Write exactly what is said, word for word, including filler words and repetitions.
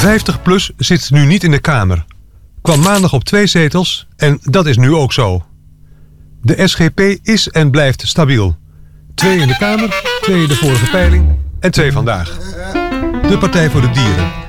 vijftig plus zit nu niet in de Kamer. Kwam maandag op twee zetels en dat is nu ook zo. De S G P is en blijft stabiel. Twee in de Kamer, twee in de vorige peiling en twee vandaag. De Partij voor de Dieren.